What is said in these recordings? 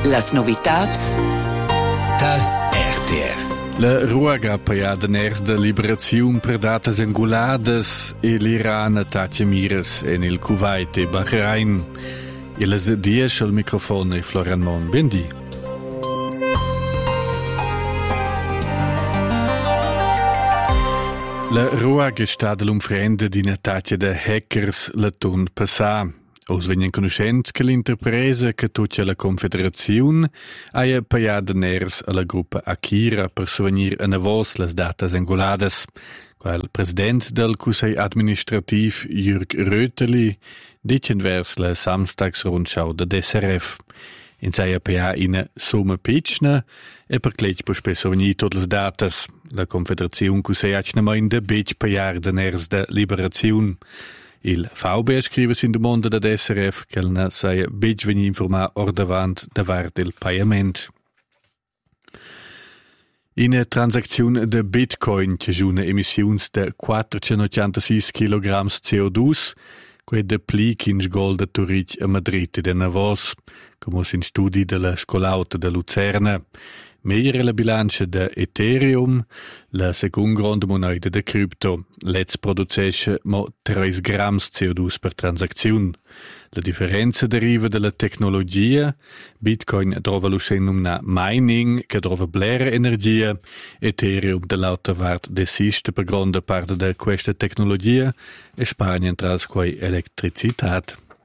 Las novitats tal RTR. La ruega paiada ners de liberaziun per datas angulades e l'Iran attacca mires en il Kuwait e Bahrain. E les dies al microfono e Florian Mon. Bendi. La ruega sta dell'umfrenda di attacca de hackers la tun passà. Os vegnan conoscent che l'interpresa che tutta la Confederazione ha paiada ners alla gruppa Akira per sovenir a navos las datas angolades. Qual president del Consiglio Administrativ Jürg Röteli dice vers la Samstagsrundschau de SRF. In sei PA in somma pitchna e per clech po spesso venir tutte le datas. La Confederazione Consiglio ha in de bech paiada ners de liberazione. Il VB scrive in de mondo da SRF che ne sei big veni informar ordavant davart del pagament. In a transazione de Bitcoin che giuna emissiuns de 486 kg CO2, que de plic in sgol de Turic a Madrid e de Navos, come in studi della scolauta de Lucerna. Meglio la bilancia de Ethereum, la seconda grande moneta de cripto. Let's produce mo 3 grams CO2 per transazione. La differenza deriva dalla tecnologia. Bitcoin trova lo scennum na mining, che trova blera energia. Ethereum dell'altra parte desiste per grande parte di questa tecnologia e Spagna tras quei elettricità.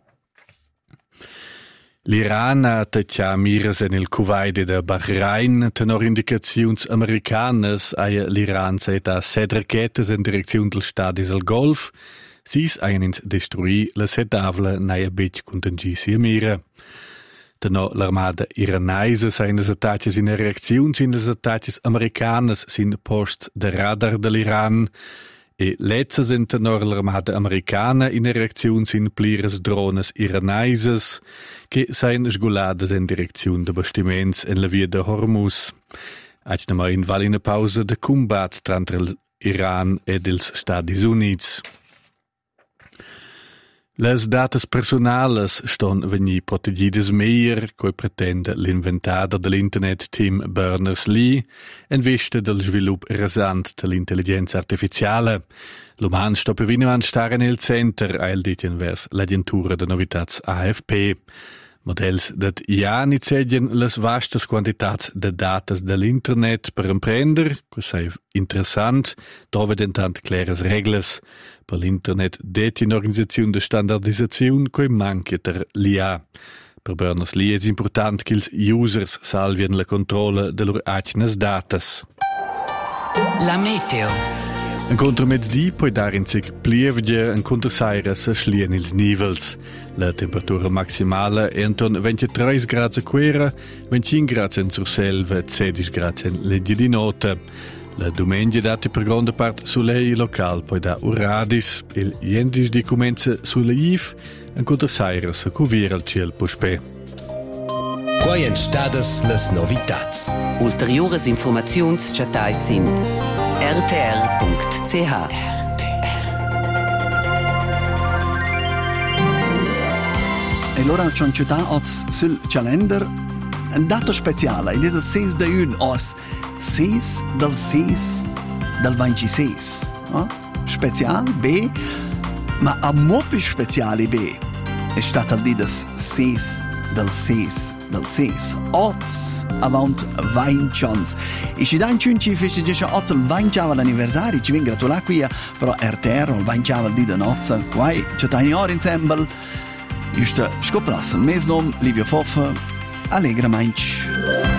L'Iran ha attaccato miras nel Kuwait e da Bahrain, tenor indicazioni americanas l'Iran seta 7 rachetes in direzione del stadi al Golf, sis hanno destruì la setavla naia bec contangisi a mira. Tenor l'armada iranese seine attacchi in reazione in les attacchi americanas sin posts de radar dell'Iran, e lezza sind tenor l'armada americana in reazione in plires drones iranaises che seien sgulades in direzione de bastiments en la via de Hormuz. Achnama in valina pausa de combat tra l'Iran e dels Stati Units. Les datas personales ston vegni protegidas meier, coi pretende l'inventada dell'internet Tim Berners-Lee, en vista del svilup rasant dell'intelligenza artificiale. L'uman sto per vinimant stare nel center, il ditien vers l'agentura de novitats AFP. Models dat IA nicedien les vastas quantitats de datas dell'internet per imprender, cos'è interessant, dove dentant clares regles. Per l'internet det in organizzazione de standardizzazione coi manche ter l'IA. Per Berners-Lee è important che els users salvien la controlla de lor acnes datas. La meteo. En contromezdi puoi dar in sig plievdia en contrasaira sa schlien ils nivels. La temperatura maximale è intorno 23 gradi a Quera, 25 gradi in Surselva, 16 gradi in Legge di Nota. La domenica dati per grande parte soleil local, poi da Uradis, il jendis di comenza sulle IF, en contrasaira sa cuvira al ciel puspè. Quai en stadas las novitats. Ulteriores informaziuns chatais sin rtr.ch. E allora c'è un città sul calendar un dato speciale, ed è il 6 di 1 os 6 del 26. No? Speciale B, ma a mo più speciale B è stato il dia 6 del 6 del 6. Oz avant 20 anni. E ci danno un cifre che oggi il 20 anniversario, ci vengono gratulare qui però RTR il 20 il dia di nozze. Guai, ci tanti ore insieme. Io sto scoprando il mio nome, Livio Foffa, allegramente.